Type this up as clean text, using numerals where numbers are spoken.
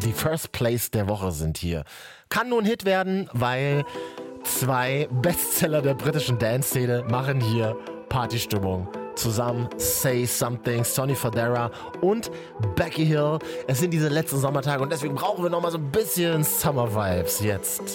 Die First Place der Woche sind hier. Kann nur ein Hit werden, weil 2 Bestseller der britischen Dance-Szene machen hier Partystimmung. Zusammen Say Something, Sonny Fodera und Becky Hill. Es sind diese letzten Sommertage und deswegen brauchen wir nochmal so ein bisschen Summer Vibes jetzt.